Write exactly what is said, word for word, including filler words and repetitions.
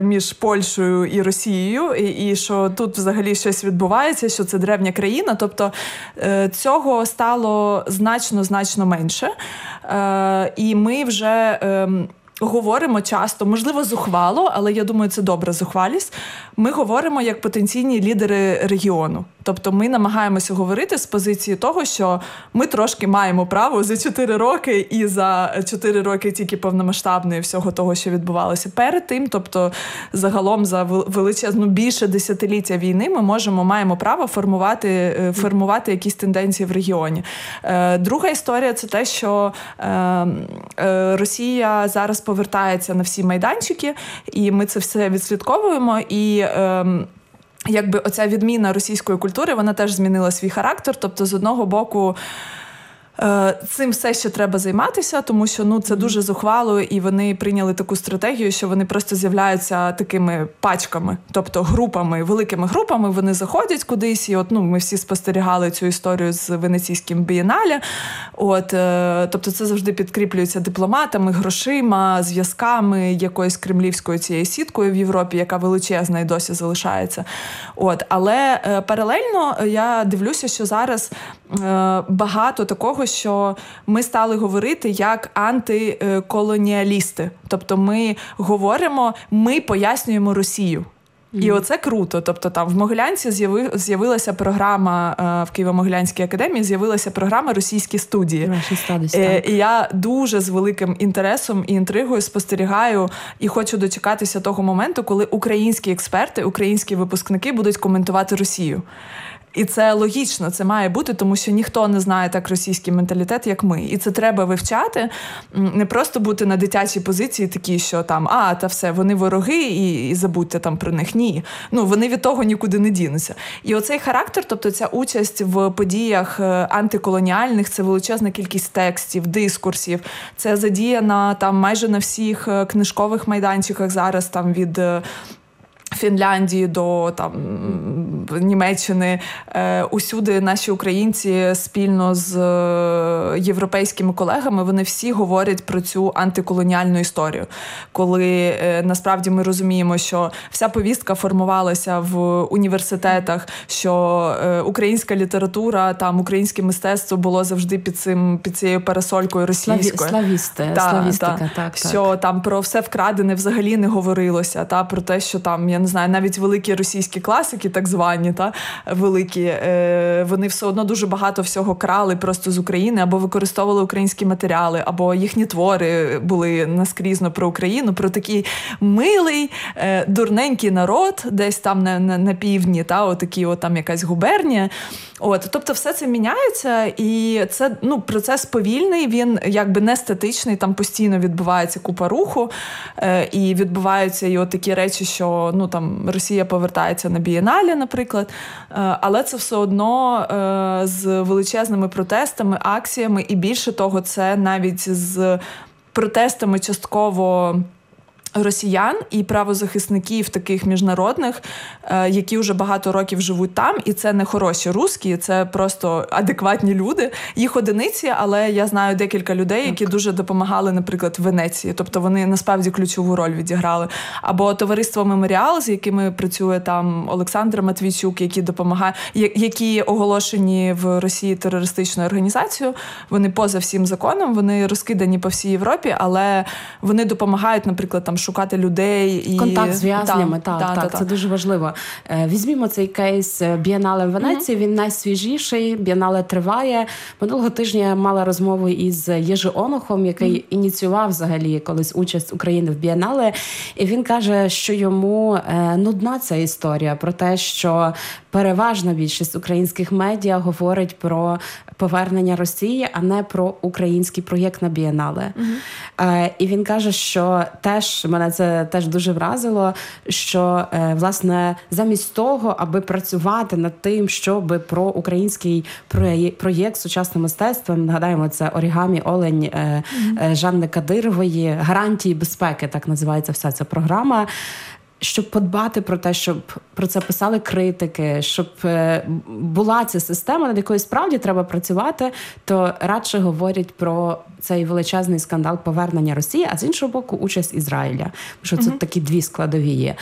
між Польщею і Росією, і, і що тут взагалі щось відбувається, що це древня країна. Тобто цього стало значно-значно менше. І ми вже говоримо часто, можливо, зухвало, але я думаю, це добра зухвалість. Ми говоримо як потенційні лідери регіону. Тобто ми намагаємося говорити з позиції того, що ми трошки маємо право за чотири роки і за чотири роки тільки повномасштабної всього того, що відбувалося перед тим. Тобто загалом за величезну більше десятиліття війни ми можемо, маємо право формувати, формувати якісь тенденції в регіоні. Друга історія – це те, що Росія зараз повертається на всі майданчики, і ми це все відслідковуємо, і якби оця відміна російської культури, вона теж змінила свій характер. Тобто, з одного боку, цим все ще треба займатися, тому що ну, це дуже зухвало, і вони прийняли таку стратегію, що вони просто з'являються такими пачками, тобто групами, великими групами, вони заходять кудись, і от, ну, ми всі спостерігали цю історію з Венеційським бієнале. От, тобто це завжди підкріплюється дипломатами, грошима, зв'язками, якоюсь кремлівською цією сіткою в Європі, яка величезна і досі залишається. От, але паралельно я дивлюся, що зараз багато такого, що ми стали говорити як антиколоніалісти. Тобто ми говоримо, ми пояснюємо Росію. Mm-hmm. І оце круто. Тобто там в Могилянці з'яви, з'явилася програма, в Києво-Могилянській академії з'явилася програма «Російські студії». Е, і я дуже з великим інтересом і інтригою спостерігаю і хочу дочекатися того моменту, коли українські експерти, українські випускники будуть коментувати Росію. І це логічно, це має бути, тому що ніхто не знає так російський менталітет, як ми. І це треба вивчати, не просто бути на дитячій позиції такі, що там, а, та все, вони вороги, і, і забудьте там про них. Ні. Ну, вони від того нікуди не дінуться. І оцей характер, тобто ця участь в подіях антиколоніальних, це величезна кількість текстів, дискурсів, це задіяна там майже на всіх книжкових майданчиках зараз, там від Фінляндії до там Німеччини, е, усюди наші українці спільно з е, європейськими колегами, вони всі говорять про цю антиколоніальну історію. Коли е, насправді ми розуміємо, що вся повістка формувалася в університетах, що е, українська література, там українське мистецтво було завжди під цим, під цією парасолькою російською. Славісти, та, славістика, та. так, що так. там про все вкрадене взагалі не говорилося, та про те, що там, я не знаю, навіть великі російські класики, так звані, та, великі, е, вони все одно дуже багато всього крали просто з України, або використовували українські матеріали, або їхні твори були наскрізно про Україну, про такий милий, е, дурненький народ, десь там на, на, на півдні, та, отакі, от там якась губернія. От, тобто все це міняється, і це, ну, процес повільний, він якби не статичний, там постійно відбувається купа руху, е, і відбуваються і от такі речі, що, ну, там, Росія повертається на бієнале, наприклад, е, але це все одно е, з величезними протестами, акціями, і більше того, це навіть з протестами частково росіян і правозахисників таких міжнародних, які вже багато років живуть там, і це не хороші русські, це просто адекватні люди. Їх одиниці, але я знаю декілька людей, які дуже допомагали, наприклад, в Венеції. Тобто вони насправді ключову роль відіграли. Або товариство «Меморіал», з якими працює там Олександр Матвійчук, які допомагає, які оголошені в Росії терористичною організацією. Вони поза всім законом, вони розкидані по всій Європі, але вони допомагають, наприклад, там шукати людей. І контакт з в'язнями, так, так, та, так, та, це та. дуже важливо. Візьмімо цей кейс Бієнале в Венеції, mm-hmm. він найсвіжіший, Бієнале триває. Минулого тижня я мала розмову із Єжи Онухом, який mm-hmm. ініціював взагалі колись участь України в Бієнале, і він каже, що йому е, нудна ця історія про те, що переважна більшість українських медіа говорить про повернення Росії, а не про український проєкт на Бієнале. Mm-hmm. Е, і він каже, що теж мене це теж дуже вразило, що, е, власне, замість того, аби працювати над тим, щоб про український проєкт сучасне мистецтво, нагадаємо, це «Орігамі Олень» е, е, Жанни Кадирової, «Гарантії безпеки», так називається вся ця програма, щоб подбати про те, щоб про це писали критики, щоб була ця система, над якою справді треба працювати, то радше говорять про цей величезний скандал повернення Росії, а з іншого боку, участь Ізраїля. Тому що це mm-hmm. такі дві складові є.